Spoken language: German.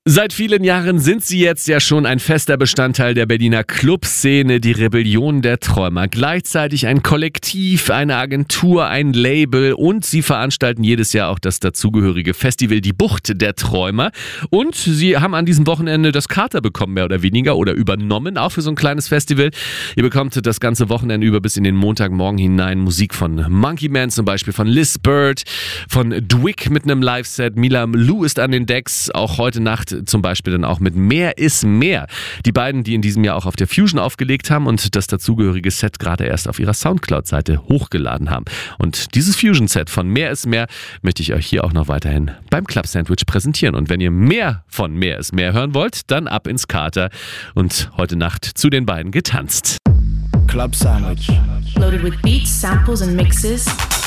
Seit vielen Jahren sind sie jetzt ja schon ein fester Bestandteil der Berliner Clubszene, die Rebellion der Träumer. Gleichzeitig ein Kollektiv, eine Agentur, ein Label und sie veranstalten jedes Jahr auch das dazugehörige Festival Die Bucht der Träumer. Und sie haben an diesem Wochenende das Kater bekommen, mehr oder weniger, oder übernommen, auch für so ein kleines Festival. Ihr bekommt das ganze Wochenende über bis in den Montagmorgen hinein Musik von Monkey Man zum Beispiel, von Liz Bird, von Dwick mit einem Live-Set, Mila Lou ist an den Decks, auch heute Nacht zum Beispiel dann auch mit Mehr ist mehr. Die beiden, die in diesem Jahr auch auf der Fusion aufgelegt haben und das dazugehörige Set gerade erst auf ihrer Soundcloud-Seite hochgeladen haben. Und dieses Fusion-Set von Mehr ist mehr möchte ich euch hier auch noch weiterhin beim Club Sandwich präsentieren. Und wenn ihr mehr von Mehr ist mehr hören wollt, dann ab ins Kater und heute Nacht zu den beiden getanzt. Club Sandwich. Loaded with beats, samples and mixes.